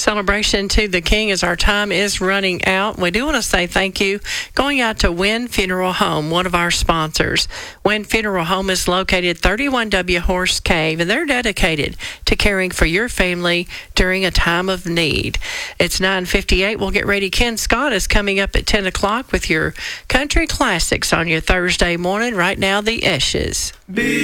celebration to the King as our time is running out. We do want to say thank you going out to Wynn Funeral Home, one of our sponsors. Wynn Funeral Home is located 31W Horse Cave, and they're dedicated to caring for your family during a time of need. It's 9:58. We'll get ready. Ken Scott is coming up at 10 o'clock with your country classics on your Thursday morning. Right now, the Eshes.